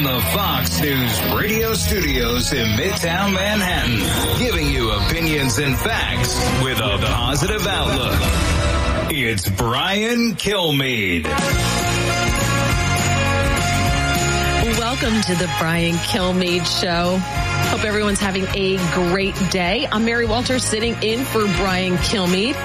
the Fox News radio studios in Midtown Manhattan, giving you opinions and facts with a positive outlook. It's Brian Kilmeade. Welcome to the Brian Kilmeade Show. Hope everyone's having a great day. I'm Mary Walter sitting in for Brian Kilmeade.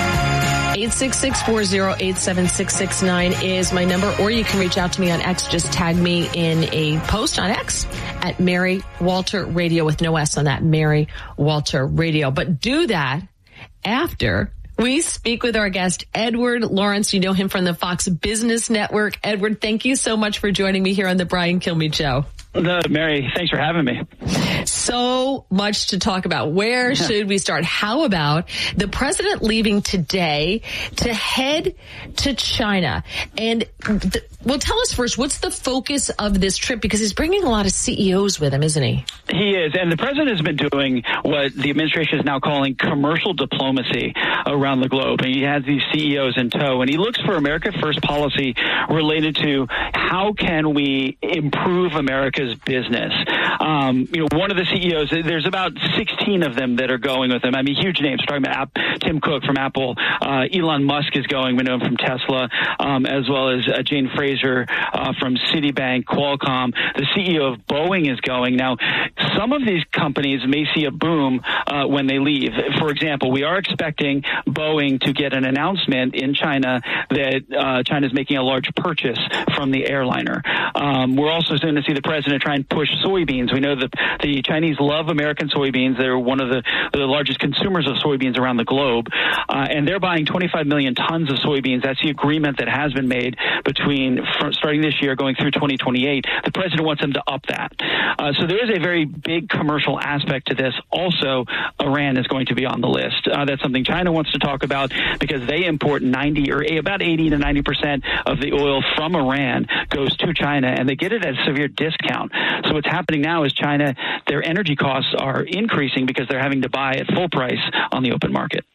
866-408-7669 is my number, or you can reach out to me on X. Just tag me in a post on X at Mary Walter Radio with no S on that, Mary Walter Radio. But do that after we speak with our guest, Edward Lawrence. You know him from the Fox Business Network. Edward, thank you so much for joining me here on the Brian Kilmeade Show. Mary, thanks for having me. So much to talk about. Where should we start? How about the president leaving today to head to China? And well, tell us first, what's the focus of this trip? Because he's bringing a lot of CEOs with him, isn't he? He is. And the president has been doing what the administration is now calling commercial diplomacy around the globe. And he has these CEOs in tow. And he looks for America First policy related to how can we improve America's business. One of the CEOs, there's about 16 of them that are going with him. I mean, huge names. We're talking about Tim Cook from Apple. Elon Musk is going. We know him from Tesla, as well as Jane Fraser from Citibank, Qualcomm. The CEO of Boeing is going. Now, some of these companies may see a boom when they leave. For example, we are expecting Boeing to get an announcement in China that China is making a large purchase from the airliner. We're also soon to see the president try and push soybeans. We know that the Chinese love American soybeans. They're one of the largest consumers of soybeans around the globe, and they're buying 25 million tons of soybeans. That's the agreement that has been made starting this year going through 2028. The president wants them to up that. So there is a very big commercial aspect to this. Also, Iran is going to be on the list. That's something China wants to talk about because they import about 80 to 90% of the oil from Iran goes to China, and they get it at a severe discount. So what's happening now is China, their energy costs are increasing because they're having to buy at full price on the open market.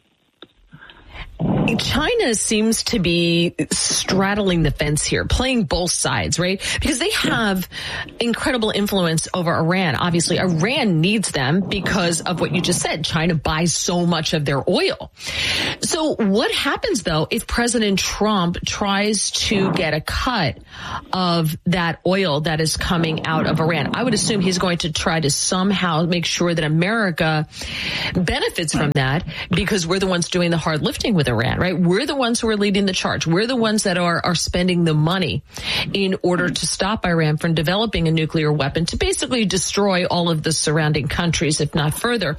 China seems to be straddling the fence here, playing both sides, right? Because they have incredible influence over Iran. Obviously, Iran needs them because of what you just said. China buys so much of their oil. So what happens, though, if President Trump tries to get a cut of that oil that is coming out of Iran? I would assume he's going to try to somehow make sure that America benefits from that because we're the ones doing the hard lifting with Iran, right? We're the ones who are leading the charge. We're the ones that are spending the money in order to stop Iran from developing a nuclear weapon to basically destroy all of the surrounding countries, if not further.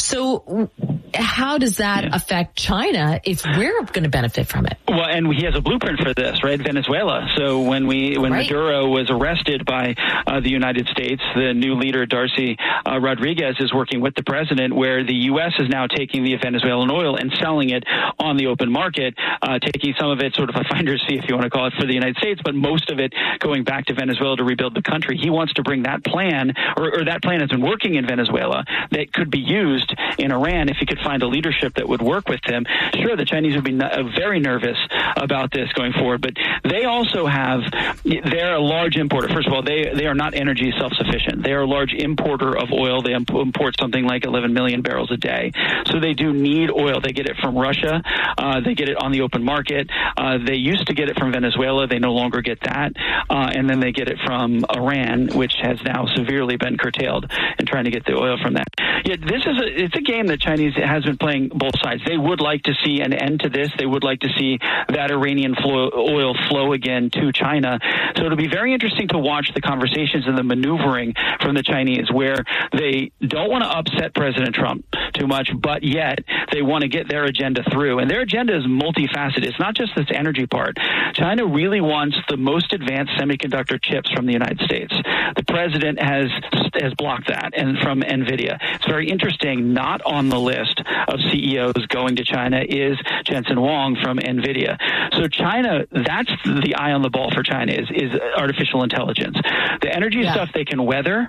So how does that affect China if we're going to benefit from it? Well, and he has a blueprint for this, right? Venezuela. So when Maduro was arrested by the United States, the new leader, Darcy Rodriguez, is working with the president, where the U.S. is now taking the Venezuelan oil and selling it on the open market, taking some of it sort of a finder's fee, if you want to call it, for the United States, but most of it going back to Venezuela to rebuild the country. He wants to bring that plan, or that plan has been working in Venezuela, that could be used in Iran if he could find a leadership that would work with him. Sure, the Chinese would be very nervous about this going forward, but they also they're a large importer. First of all, they are not energy self-sufficient. They are a large importer of oil. They import something like 11 million barrels a day. So they do need oil. They get it from Russia. They get it on the open market. They used to get it from Venezuela. They no longer get that. And then they get it from Iran, which has now severely been curtailed in trying to get the oil from that. Yet it's a game that Chinese has been playing both sides. They would like to see an end to this. They would like to see that Iranian oil flow again to China. So it'll be very interesting to watch the conversations and the maneuvering from the Chinese, where they don't want to upset President Trump too much, but yet they want to get their agenda through. And their agenda is multifaceted. It's not just this energy part. China really wants the most advanced semiconductor chips from the United States. The president has blocked that, and from NVIDIA. It's very interesting. Not on the list of CEOs going to China is Jensen Huang from NVIDIA. So China, that's the eye on the ball for China is artificial intelligence. The energy stuff they can weather,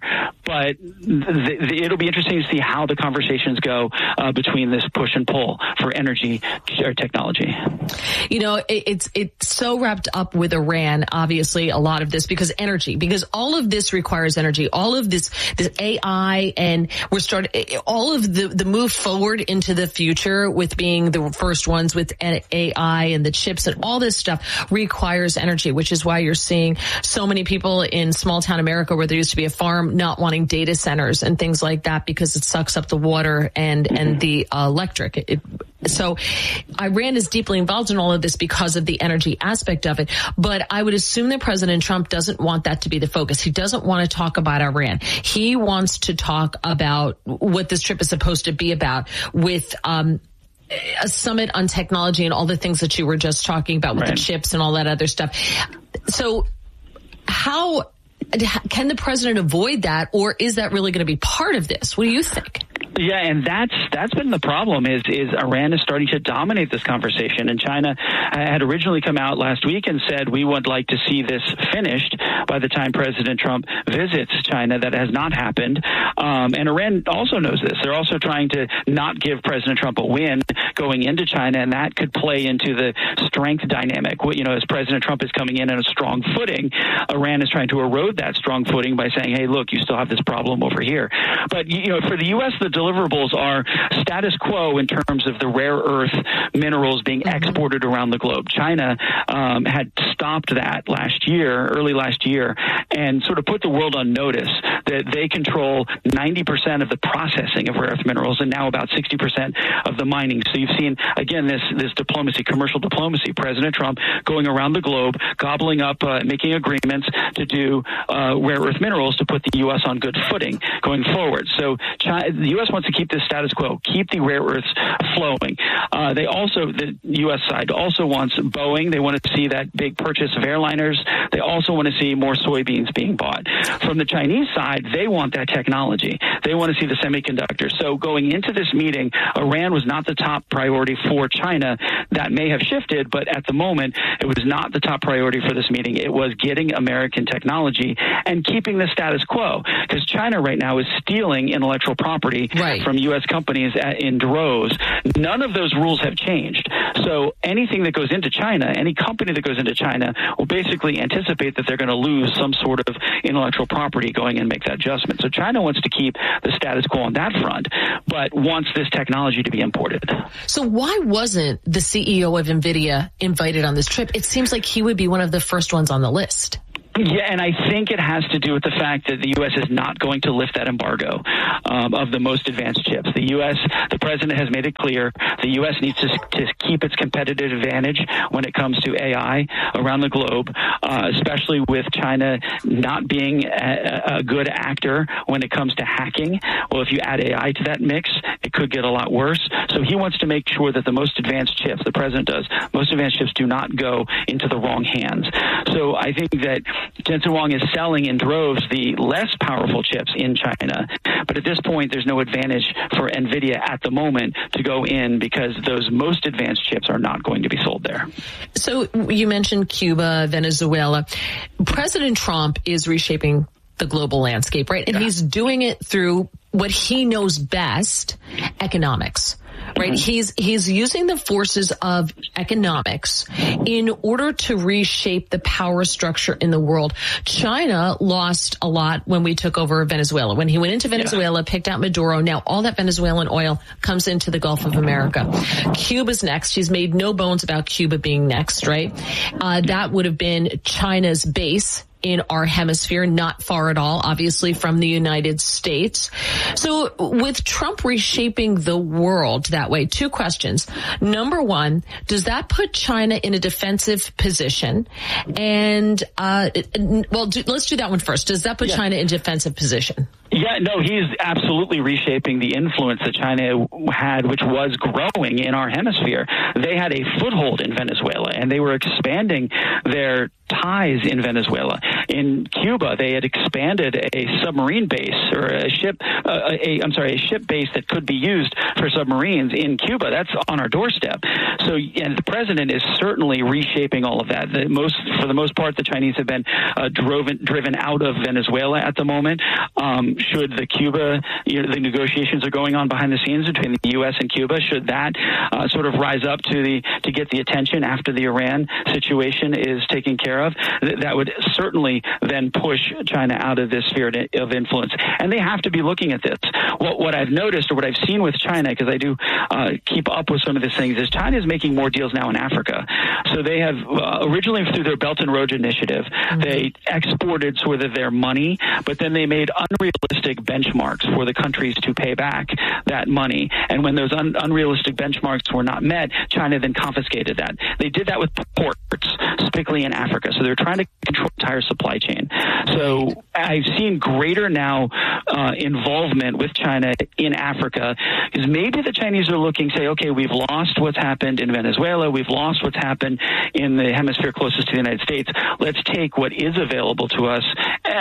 But it'll be interesting to see how the conversations go between this push and pull for energy or technology. You know, it's so wrapped up with Iran, obviously, a lot of this because all of this requires energy, all of this AI, and all of the move forward into the future with being the first ones with AI and the chips and all this stuff requires energy, which is why you're seeing so many people in small town America where there used to be a farm not wanting data centers and things like that because it sucks up the water and the electric. So Iran is deeply involved in all of this because of the energy aspect of it. But I would assume that President Trump doesn't want that to be the focus. He doesn't want to talk about Iran. He wants to talk about what this trip is supposed to be about with a summit on technology and all the things that you were just talking about with the chips and all that other stuff. So how can the president avoid that, or is that really going to be part of this? What do you think? Yeah, and that's been the problem is Iran is starting to dominate this conversation. And China had originally come out last week and said we would like to see this finished by the time President Trump visits China. That has not happened. And Iran also knows this. They're also trying to not give President Trump a win going into China, and that could play into the strength dynamic. You know, as President Trump is coming in on a strong footing, Iran is trying to erode that strong footing by saying, hey, look, you still have this problem over here. But, you know, for the U.S., the deliverables are status quo in terms of the rare earth minerals being exported around the globe. China had stopped that early last year, and sort of put the world on notice that they control 90% of the processing of rare earth minerals and now about 60% of the mining. So you've seen, again, this diplomacy, commercial diplomacy, President Trump going around the globe, gobbling up, making agreements to do rare earth minerals to put the U.S. on good footing going forward. So the U.S. wants to keep this status quo, keep the rare earths flowing. The U.S. side also wants Boeing. They want to see that big purchase of airliners. They also want to see more soybeans being bought. From the Chinese side, they want that technology. They want to see the semiconductors. So going into this meeting, Iran was not the top priority for China. That may have shifted, but at the moment, it was not the top priority for this meeting. It was getting American technology and keeping the status quo, because China right now is stealing intellectual property from U.S. companies in droves. None of those rules have changed. So anything that goes into China, any company that goes into China will basically anticipate that they're going to lose some sort of intellectual property going and make that adjustment. So China wants to keep the status quo on that front, but wants this technology to be imported. So why wasn't the CEO of NVIDIA invited on this trip? It seems like he would be one of the first ones on the list. Yeah, and I think it has to do with the fact that the U.S. is not going to lift that embargo of the most advanced chips. The president has made it clear the U.S. needs to keep its competitive advantage when it comes to AI around the globe, especially with China not being a good actor when it comes to hacking. Well, if you add AI to that mix, it could get a lot worse. So he wants to make sure that the most advanced chips, the president does, most advanced chips do not go into the wrong hands. So I think that Jensen Huang is selling in droves the less powerful chips in China. But at this point, there's no advantage for NVIDIA at the moment to go in because those most advanced chips are not going to be sold there. So you mentioned Cuba, Venezuela. President Trump is reshaping the global landscape, right? And he's doing it through what he knows best, economics. Right. He's using the forces of economics in order to reshape the power structure in the world. China lost a lot when we took over Venezuela. When he went into Venezuela, picked out Maduro, now all that Venezuelan oil comes into the Gulf of America. Cuba's next. He's made no bones about Cuba being next, right? That would have been China's base in our hemisphere, not far at all, obviously, from the United States. So with Trump reshaping the world that way, two questions. Number one, does that put China in a defensive position? And, let's do that one first. Does that put China in a defensive position? Yeah, no, he's absolutely reshaping the influence that China had, which was growing in our hemisphere. They had a foothold in Venezuela, and they were expanding their ties in Venezuela. In Cuba, they had expanded a submarine base or a ship base that could be used for submarines in Cuba. That's on our doorstep. So, and the president is certainly reshaping all of that. For the most part, the Chinese have been driven out of Venezuela at the moment. should the Cuba, the negotiations are going on behind the scenes between the U.S. and Cuba, should that sort of rise up to get the attention after the Iran situation is taken care of, that would certainly then push China out of this sphere of influence. And they have to be looking at this. What I've noticed, or what I've seen with China, because I do keep up with some of these things, is China is making more deals now in Africa. So they have originally through their Belt and Road Initiative, they exported sort of their money, but then they made unrealistic benchmarks for the countries to pay back that money. And when those unrealistic benchmarks were not met, China then confiscated that. They did that with ports, specifically in Africa. So they're trying to control the entire supply chain. So I've seen greater now involvement with China in Africa, because maybe the Chinese are looking, say, okay, we've lost what's happened in Venezuela, we've lost what's happened in the hemisphere closest to the United States. Let's take what is available to us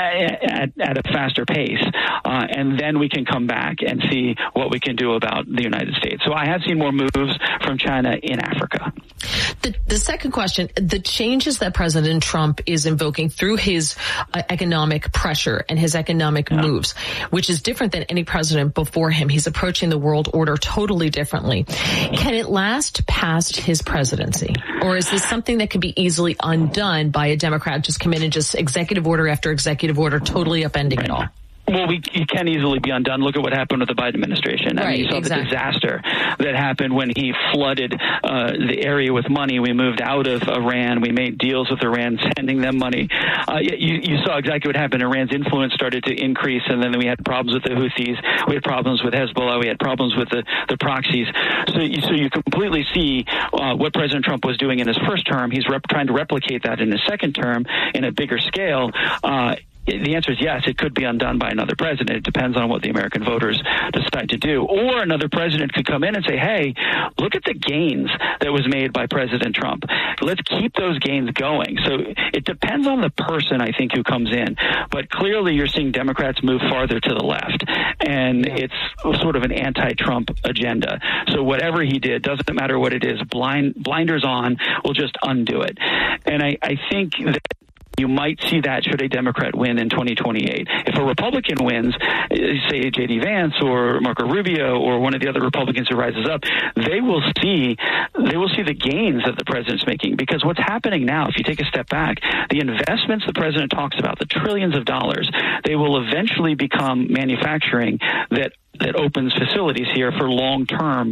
at a faster pace, and then we can come back and see what we can do about the United States. So I have seen more moves from China in Africa. The second question, the changes that President Trump is invoking through his economic pressure and his economic moves, which is different than any president before him. He's approaching the world order totally differently. Can it last past his presidency? Or is this something that could be easily undone by a Democrat just come in and just executive order after executive order, totally upending it all? Well, it can easily be undone. Look at what happened with the Biden administration. I mean, you saw the disaster that happened when he flooded the area with money. We moved out of Iran. We made deals with Iran, sending them money. You saw exactly what happened. Iran's influence started to increase, and then we had problems with the Houthis. We had problems with Hezbollah. We had problems with the proxies. So you completely see what President Trump was doing in his first term. He's trying to replicate that in his second term in a bigger scale. The answer is yes, it could be undone by another president. It depends on what the American voters decide to do. Or another president could come in and say, hey, look at the gains that was made by President Trump. Let's keep those gains going. So it depends on the person, I think, who comes in. But clearly you're seeing Democrats move farther to the left. And it's sort of an anti-Trump agenda. So whatever he did, doesn't matter what it is, blinders on, will just undo it. And I think that you might see that should a Democrat win in 2028. If a Republican wins, say J.D. Vance or Marco Rubio or one of the other Republicans who rises up, they will see the gains that the president's making. Because what's happening now, if you take a step back, the investments the president talks about, the trillions of dollars, they will eventually become manufacturing that opens facilities here for long-term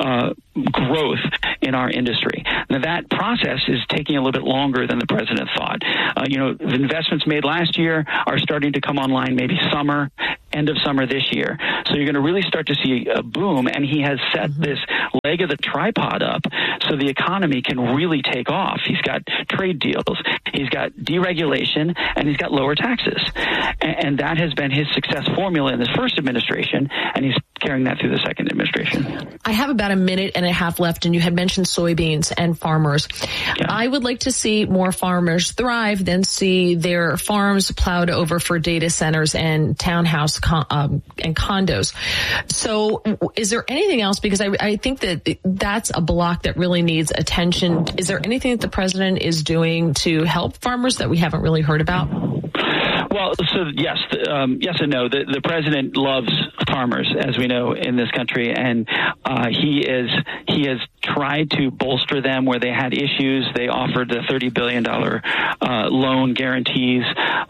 growth in our industry. Now, that process is taking a little bit longer than the president thought. The investments made last year are starting to come online maybe end of summer this year. So you're going to really start to see a boom, and he has set this leg of the tripod up so the economy can really take off. He's got trade deals, he's got deregulation, and he's got lower taxes. And that has been his success formula in this first administration, and he's carrying that through the second administration. I have about a minute and a half left, and you had mentioned soybeans and farmers. Yeah. I would like to see more farmers thrive than see their farms plowed over for data centers and townhouse and condos. So is there anything else? Because I think that's a block that really needs attention. Is there anything that the president is doing to help farmers that we haven't really heard about? Well, so yes and no. The president loves farmers, as we know in this country, and he has tried to bolster them where they had issues. They offered the $30 billion loan guarantees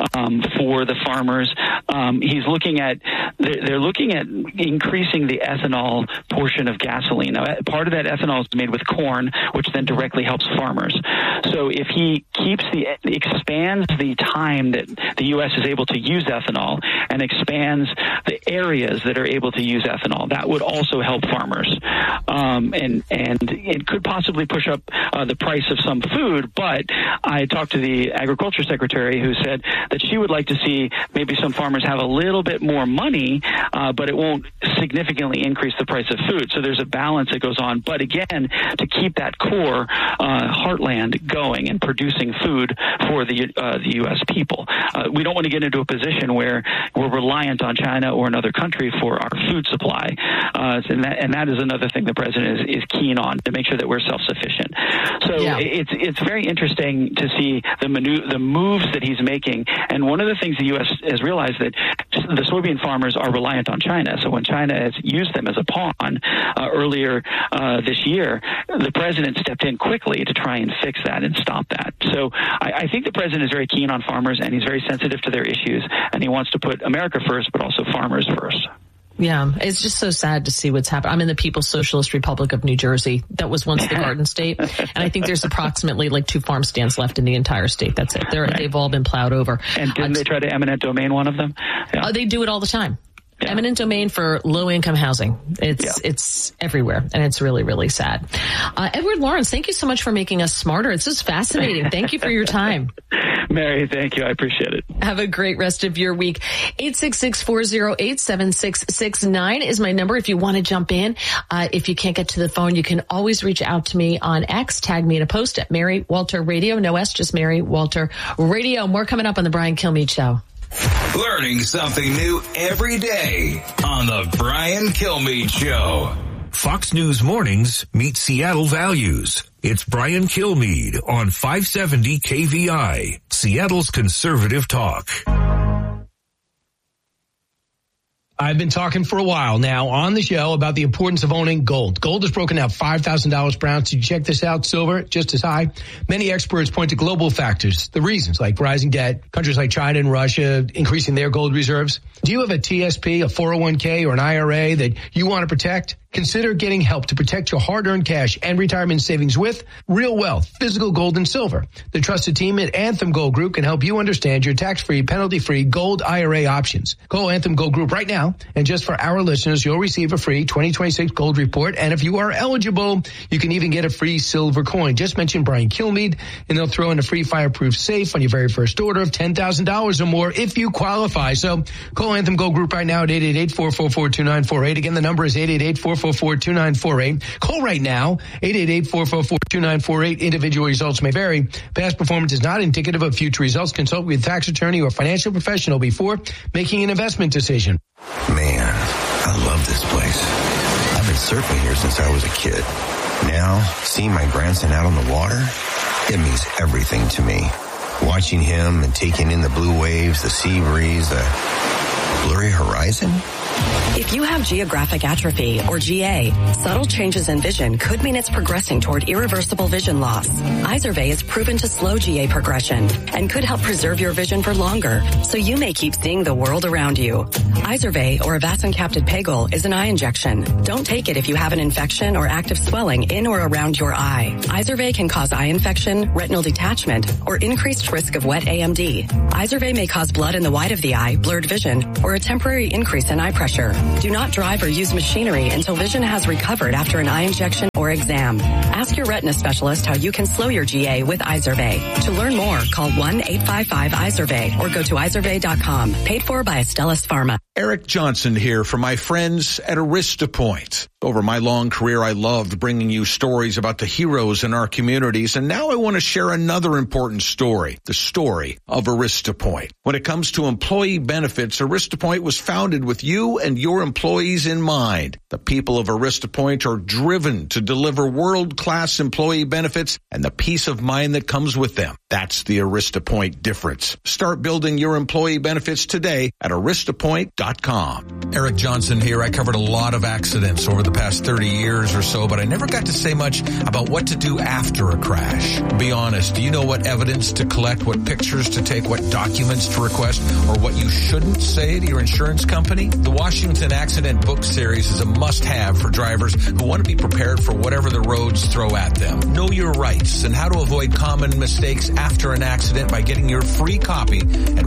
for the farmers. They're looking at increasing the ethanol portion of gasoline. Now, part of that ethanol is made with corn, which then directly helps farmers. So if he expands the time that the U.S. is able to use ethanol and expands the areas that are able to use ethanol, that would also help farmers. And it could possibly push up the price of some food. But I talked to the agriculture secretary who said that she would like to see maybe some farmers have a little bit more money, but it won't significantly increase the price of food. So there's a balance that goes on. But again, to keep that core heartland going and producing food for the U.S. people. We don't want to get into a position where we're reliant on China or another country for our food supply. And that is another thing the president is keen on, to make sure that we're self-sufficient. So it's very interesting to see the moves that he's making. And one of the things the U.S. has realized that the soybean farmers are reliant on China. So when China has used them as a pawn earlier this year, the president stepped in quickly to try and fix that and stop that. So I think the president is very keen on farmers, and he's very sensitive to their issues, and he wants to put America first, but also farmers first. Yeah, it's just so sad to see what's happened. I'm in the People's Socialist Republic of New Jersey. That was once the Garden State. And I think there's approximately 2 farm stands left in the entire state. That's it. They've all been plowed over. And didn't they try to eminent domain one of them? Yeah. They do it all the time. Yeah. Eminent domain for low-income housing. It's everywhere, and it's really, really sad. Edward Lawrence, thank you so much for making us smarter. It's just fascinating. Thank you for your time. Mary, thank you. I appreciate it. Have a great rest of your week. 866-408-7669 is my number if you want to jump in. If you can't get to the phone, you can always reach out to me on X. Tag me in a post at Mary Walter Radio. No S, just Mary Walter Radio. More coming up on the Brian Kilmeade Show. Learning something new every day on the Brian Kilmeade Show. Fox News Mornings meet Seattle values. It's Brian Kilmeade on 570 KVI, Seattle's conservative talk. I've been talking for a while now on the show about the importance of owning gold. Gold is broken out $5,000 per ounce. Did you check this out? Silver, just as high. Many experts point to global factors, the reasons like rising debt, countries like China and Russia increasing their gold reserves. Do you have a TSP, a 401k, or an IRA that you want to protect? Consider getting help to protect your hard-earned cash and retirement savings with Real Wealth, physical gold and silver. The trusted team at Anthem Gold Group can help you understand your tax-free, penalty-free gold IRA options. Call Anthem Gold Group right now, and just for our listeners, you'll receive a free 2026 gold report. And if you are eligible, you can even get a free silver coin. Just mention Brian Kilmeade, and they'll throw in a free fireproof safe on your very first order of $10,000 or more if you qualify. So call Anthem Gold Group right now at 888-444-2948. Again, the number is 888-444-2948. Call right now, 888-444-2948. Individual results may vary. Past performance is not indicative of future results. Consult with a tax attorney or financial professional before making an investment decision. Man, I love this place. I've been surfing here since I was a kid. Now, seeing my grandson out on the water, it means everything to me. Watching him and taking in the blue waves, the sea breeze, the blurry horizon. If you have geographic atrophy, or GA, subtle changes in vision could mean it's progressing toward irreversible vision loss. Izervay is proven to slow GA progression and could help preserve your vision for longer, so you may keep seeing the world around you. Izervay, or avacincaptad pegol, is an eye injection. Don't take it if you have an infection or active swelling in or around your eye. Izervay can cause eye infection, retinal detachment, or increased risk of wet AMD. Izervay may cause blood in the white of the eye, blurred vision, or a temporary increase in eye pressure. Do not drive or use machinery until vision has recovered after an eye injection or exam. Ask your retina specialist how you can slow your GA with Izervay. To learn more, call 1-855-IZERVAY or go to izervay.com. Paid for by Astellas Pharma. Eric Johnson here for my friends at AristaPoint. Over my long career, I loved bringing you stories about the heroes in our communities, and now I want to share another important story, the story of AristaPoint. When it comes to employee benefits, AristaPoint was founded with you and your employees in mind. The people of AristaPoint are driven to deliver world-class employee benefits and the peace of mind that comes with them. That's the AristaPoint difference. Start building your employee benefits today at aristapoint.com. Eric Johnson here. I covered a lot of accidents over the past 30 years or so, but I never got to say much about what to do after a crash. Be honest, do you know what evidence to collect, what pictures to take, what documents to request, or what you shouldn't say to your insurance company? The Washington Accident Book Series is a must-have for drivers who want to be prepared for whatever the roads throw at them. Know your rights and how to avoid common mistakes after an accident by getting your free copy at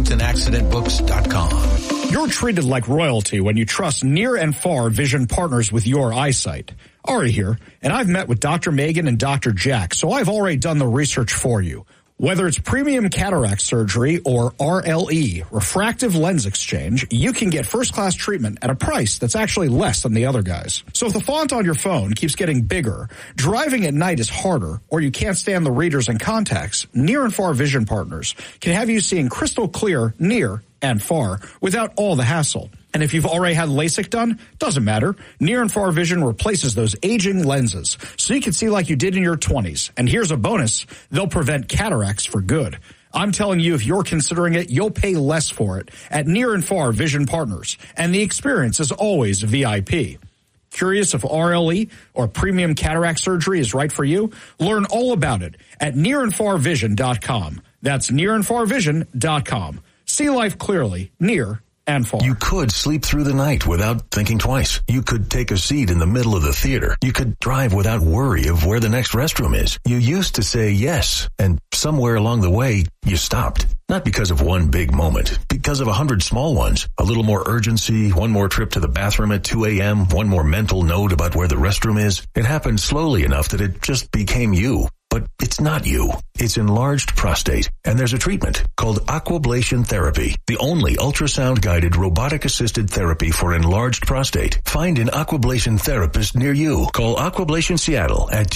WashingtonAccidentBooks.com. You're treated like royalty when you trust near and far vision partners with your eyesight. Ari here, and I've met with Dr. Megan and Dr. Jack, so I've already done the research for you. Whether it's premium cataract surgery or RLE, refractive lens exchange, you can get first-class treatment at a price that's actually less than the other guys. So if the font on your phone keeps getting bigger, driving at night is harder, or you can't stand the readers and contacts, Near and Far Vision Partners can have you seeing crystal clear near and far without all the hassle. And if you've already had LASIK done, doesn't matter. Near and Far Vision replaces those aging lenses so you can see like you did in your 20s. And here's a bonus. They'll prevent cataracts for good. I'm telling you, if you're considering it, you'll pay less for it at Near and Far Vision Partners, and the experience is always VIP. Curious if RLE or premium cataract surgery is right for you? Learn all about it at nearandfarvision.com. That's nearandfarvision.com. See life clearly, near and far. You could sleep through the night without thinking twice. You could take a seat in the middle of the theater. You could drive without worry of where the next restroom is. You used to say yes, and somewhere along the way, you stopped. Not because of one big moment, because of 100 small ones. A little more urgency, one more trip to the bathroom at 2 a.m., one more mental note about where the restroom is. It happened slowly enough that it just became you. But it's not you. It's enlarged prostate, and there's a treatment called aquablation therapy, the only ultrasound-guided robotic-assisted therapy for enlarged prostate. Find an aquablation therapist near you. Call Aquablation Seattle at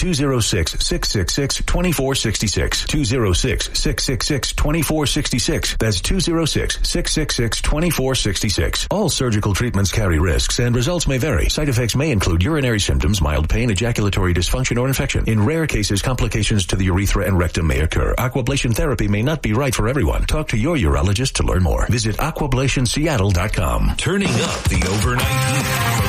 206-666-2466, 206-666-2466. That's 206-666-2466. All surgical treatments carry risks, and results may vary. Side effects may include urinary symptoms, mild pain, ejaculatory dysfunction, or infection. In rare cases, complications to the urethra and rectum may occur. Aquablation therapy may not be right for everyone. Talk to your urologist to learn more. Visit aquablationseattle.com. Turning up the overnight heat from